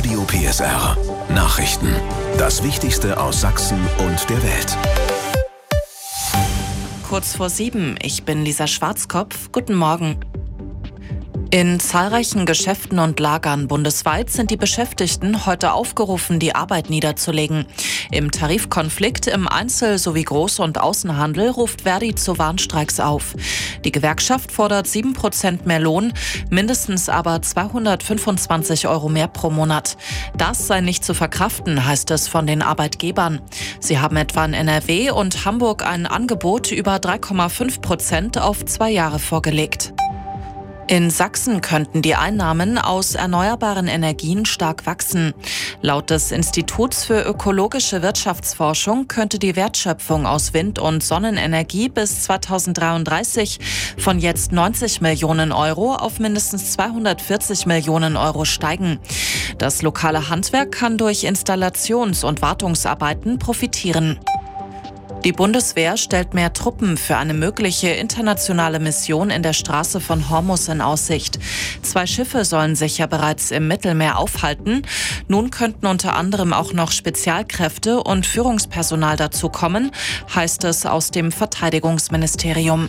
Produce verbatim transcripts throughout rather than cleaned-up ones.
Radio P S R. Nachrichten. Das Wichtigste aus Sachsen und der Welt. Kurz vor sieben, ich bin Lisa Schwarzkopf. Guten Morgen. In zahlreichen Geschäften und Lagern bundesweit sind die Beschäftigten heute aufgerufen, die Arbeit niederzulegen. Im Tarifkonflikt im Einzel- sowie Groß- und Außenhandel ruft Verdi zu Warnstreiks auf. Die Gewerkschaft fordert sieben Prozent mehr Lohn, mindestens aber zweihundertfünfundzwanzig Euro mehr pro Monat. Das sei nicht zu verkraften, heißt es von den Arbeitgebern. Sie haben etwa in N R W und Hamburg ein Angebot über drei Komma fünf Prozent auf zwei Jahre vorgelegt. In Sachsen könnten die Einnahmen aus erneuerbaren Energien stark wachsen. Laut des Instituts für ökologische Wirtschaftsforschung könnte die Wertschöpfung aus Wind- und Sonnenenergie bis zweitausenddreiunddreißig von jetzt neunzig Millionen Euro auf mindestens zweihundertvierzig Millionen Euro steigen. Das lokale Handwerk kann durch Installations- und Wartungsarbeiten profitieren. Die Bundeswehr stellt mehr Truppen für eine mögliche internationale Mission in der Straße von Hormuz in Aussicht. Zwei Schiffe sollen sich ja bereits im Mittelmeer aufhalten. Nun könnten unter anderem auch noch Spezialkräfte und Führungspersonal dazu kommen, heißt es aus dem Verteidigungsministerium.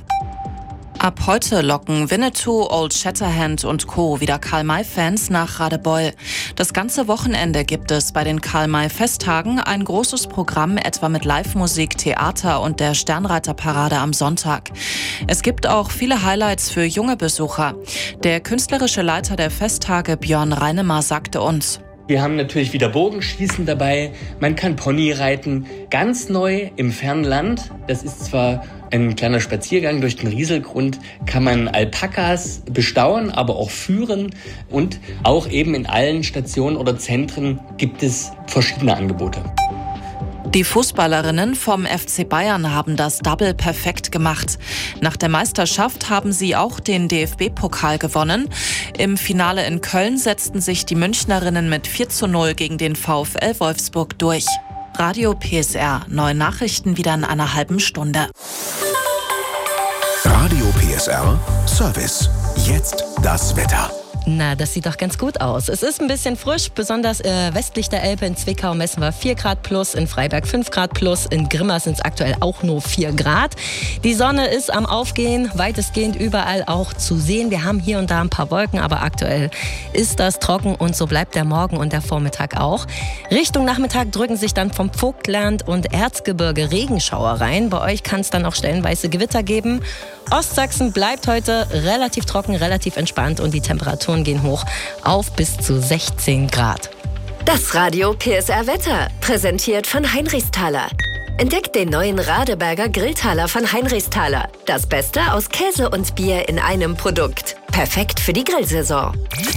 Ab heute locken Winnetou, Old Shatterhand und Co. wieder Karl-May-Fans nach Radebeul. Das ganze Wochenende gibt es bei den Karl-May-Festtagen ein großes Programm, etwa mit Live-Musik, Theater und der Sternreiterparade am Sonntag. Es gibt auch viele Highlights für junge Besucher. Der künstlerische Leiter der Festtage, Björn Reinemar, sagte uns: Wir haben natürlich wieder Bogenschießen dabei, man kann Pony reiten. Ganz neu im fernen Land, das ist zwar ein kleiner Spaziergang durch den Rieselgrund, kann man Alpakas bestaunen, aber auch führen. Und auch eben in allen Stationen oder Zentren gibt es verschiedene Angebote. Die Fußballerinnen vom F C Bayern haben das Double perfekt gemacht. Nach der Meisterschaft haben sie auch den D F B-Pokal gewonnen. Im Finale in Köln setzten sich die Münchnerinnen mit vier zu null gegen den VfL Wolfsburg durch. Radio P S R, neue Nachrichten wieder in einer halben Stunde. Radio P S R Service. Jetzt das Wetter. Na, das sieht doch ganz gut aus. Es ist ein bisschen frisch, besonders äh, westlich der Elbe in Zwickau messen wir vier Grad plus, in Freiberg fünf Grad plus, in Grimma sind es aktuell auch nur vier Grad. Die Sonne ist am Aufgehen, weitestgehend überall auch zu sehen. Wir haben hier und da ein paar Wolken, aber aktuell ist das trocken und so bleibt der Morgen und der Vormittag auch. Richtung Nachmittag drücken sich dann vom Vogtland und Erzgebirge Regenschauer rein. Bei euch kann es dann auch stellenweise Gewitter geben. Ostsachsen bleibt heute relativ trocken, relativ entspannt und die Temperaturen gehen hoch auf bis zu sechzehn Grad. Das Radio P S R Wetter, präsentiert von Heinrichsthaler. Entdeckt den neuen Radeberger Grilltaler von Heinrichsthaler. Das Beste aus Käse und Bier in einem Produkt. Perfekt für die Grillsaison.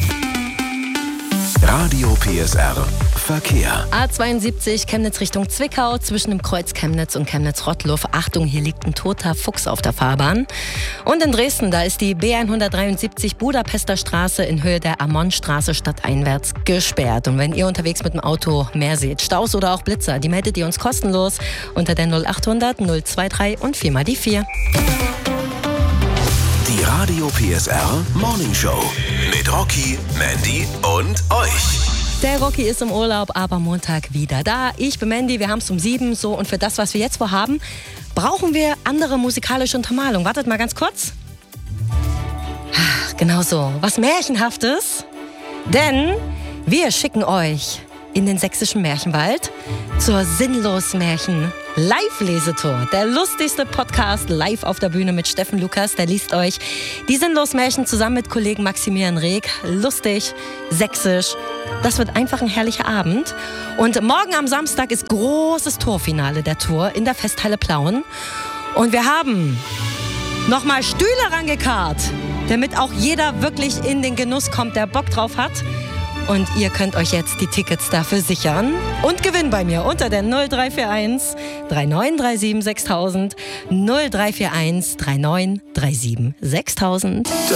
Radio P S R Verkehr. A zweiundsiebzig Chemnitz Richtung Zwickau zwischen dem Kreuz Chemnitz und Chemnitz-Rottluff. Achtung, hier liegt ein toter Fuchs auf der Fahrbahn. Und in Dresden, da ist die B hundertdreiundsiebzig Budapester Straße in Höhe der Ammonstraße stadteinwärts gesperrt. Und wenn ihr unterwegs mit dem Auto mehr seht, Staus oder auch Blitzer, die meldet ihr uns kostenlos unter der null achthundert null drei und vier mal die vier. Die Radio P S R Morning Show mit Rocky, Mandy und euch. Der Rocky ist im Urlaub, aber Montag wieder da. Ich bin Mandy, wir haben es um sieben. So, und für das, was wir jetzt vorhaben, brauchen wir andere musikalische Untermalung. Wartet mal ganz kurz. Ach, genau so. Was Märchenhaftes. Denn wir schicken euch in den sächsischen Märchenwald zur Sinnlos-Märchen Live-Lesetour. Der lustigste Podcast live auf der Bühne mit Steffen Lukas. Der liest euch die Sinnlos-Märchen zusammen mit Kollegen Maximilian Reg. Lustig, sächsisch. Das wird einfach ein herrlicher Abend. Und morgen am Samstag ist großes Torfinale der Tour in der Festhalle Plauen. Und wir haben nochmal Stühle rangekarrt, damit auch jeder wirklich in den Genuss kommt, der Bock drauf hat. Und ihr könnt euch jetzt die Tickets dafür sichern und gewinnen bei mir unter der null drei vier eins drei neun drei sieben sechstausend null drei vier eins drei neun drei sieben sechstausend.